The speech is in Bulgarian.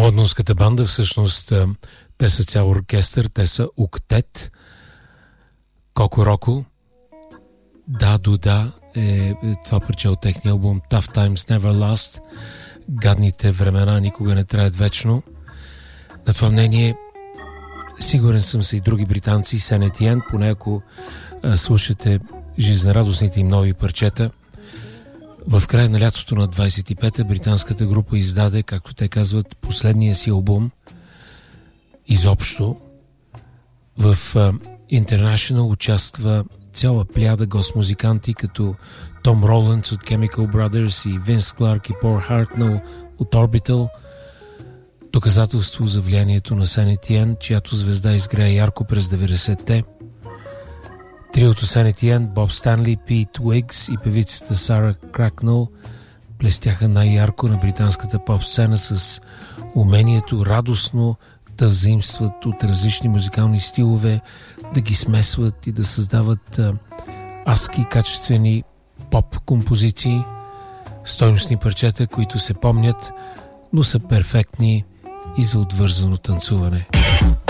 Лондонската банда, всъщност те са цял оркестър, те са октет. Коко Роко, Да Дуда е това парче от техния албум Tough Times Never Last. Гадните времена никога не траят вечно. На това мнение сигурен съм са и други британци, Сен Етиен, поне ако слушате жизнерадостните им нови парчета. В края на лятото на 25-та британската група издаде, както те казват, последния си албум изобщо. В International участва цяла плеяда гост-музиканти, като Том Роландс от Chemical Brothers и Винс Кларк и Пол Хартнел от Orbital. Доказателство за влиянието на Сен Етиен, чиято звезда изгря ярко през 90-те. Триото Сен Етиен, Боб Станли, Пит Уигс и певицата Сара Кракнел блестяха най-ярко на британската поп-сцена с умението радостно да взаимстват от различни музикални стилове, да ги смесват и да създават адски качествени поп-композиции, стойностни парчета, които се помнят, но са перфектни и за отвързано танцуване.